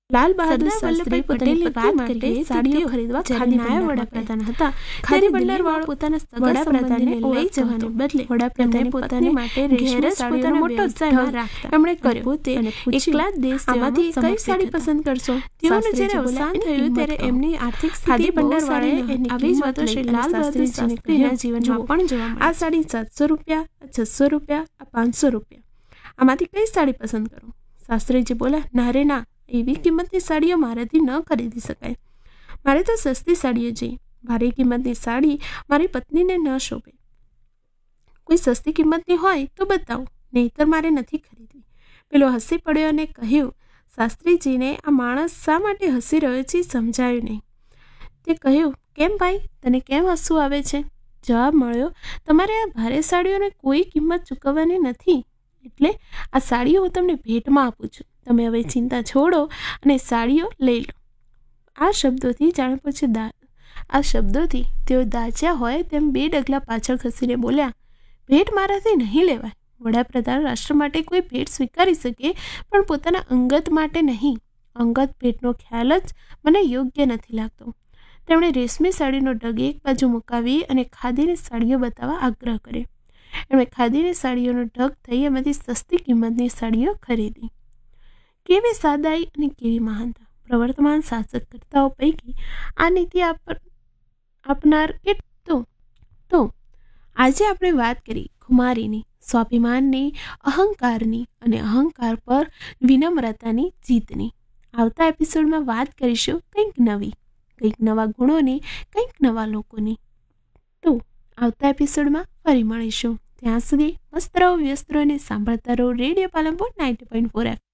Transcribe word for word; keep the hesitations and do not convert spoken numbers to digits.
લાલ બહાદુર શાસ્ત્રી પોતાની વાત કરીએ સાડીઓ ખરીદવા ખાદીના વડાપ્રધાન હતા. ખાદી ભંડાર વાળો પોતાના વડાપ્રધાનને લઈ જવાને બદલે વડાપ્રધાને પોતાની માટે રેશમી સાડીનો મોટો ઉત્સાહ રાખતા એમણે કર્યો તે એકલા દેશ આમાંથી કઈ સાડી પસંદ કરશો? તેઓને જ્યારે અવસાન થયું ત્યારે એમની આર્થિક સ્થિતિ ભંડાર વાળાએ આવી જ વાતો શ્રી લાલ બહાદુર શાસ્ત્રીના જીવનમાં પણ જોવા મળી. આ સાડી સાતસો રૂપિયા, છસો રૂપિયા, પાંચસો રૂપિયા, આમાંથી કઈ સાડી પસંદ કરો? શાસ્ત્રીજી બોલ્યા, ના રે ના, એવી કિંમતની સાડીઓ મારાથી ન ખરીદી શકાય. મારે તો સસ્તી સાડીઓ જોઈએ. ભારે કિંમતની સાડી મારી પત્નીને ન શોભે. કોઈ સસ્તી કિંમતની હોય તો બતાવો, નહીંતર મારે નથી ખરીદવી. પેલો હસી પડ્યો અને કહ્યું, શાસ્ત્રીજીને આ માણસ શા માટે હસી રહ્યો છે સમજાયું નહીં. તે કહ્યું, કેમ ભાઈ, તને કેમ હસવું આવે છે? જવાબ મળ્યો, તમારે આ ભારે સાડીઓને કોઈ કિંમત ચૂકવવાની નથી, એટલે આ સાડીઓ હું તમને ભેટમાં આપું છું. તમે હવે ચિંતા છોડો અને સાડીઓ લઈ લો. આ શબ્દોથી જાણે પછી દા આ શબ્દોથી તેઓ દાચ્યા હોય તેમ બે ડગલા પાછળ ખસીને બોલ્યા, ભેટ મારાથી નહીં લેવાય. વડાપ્રધાન રાષ્ટ્ર માટે કોઈ ભેટ સ્વીકારી શકે, પણ પોતાના અંગત માટે નહીં. અંગત ભેટનો ખ્યાલ જ મને યોગ્ય નથી લાગતો. તેમણે રેશમી સાડીનો ડગ એક બાજુ મુકાવી અને ખાદીની સાડીઓ બતાવવા આગ્રહ કર્યો. એમણે ખાદીની સાડીઓનો ઢગ થઈ એમાંથી સસ્તી કિંમતની સાડીઓ ખરીદી. કેવી સાદાઈ અને કેવી મહાનતા! પ્રવર્તમાન શાસકકર્તાઓ પૈકી આ નીતિ આપનાર કે તો તો આજે આપણે વાત કરી ખુમારીની, સ્વાભિમાનની, અહંકારની અને અહંકાર પર વિનમ્રતાની જીતની. આવતા એપિસોડમાં વાત કરીશું કંઈક નવી, કંઈક નવા ગુણોની, કંઈક નવા લોકોની. તો આવતા એપિસોડમાં ફરી મળીશું. ત્યાં સુધી મસ્ત રહો, વ્યસ્ત રહો અને સાંભળતા રહો radio Palanpur ninety point four F.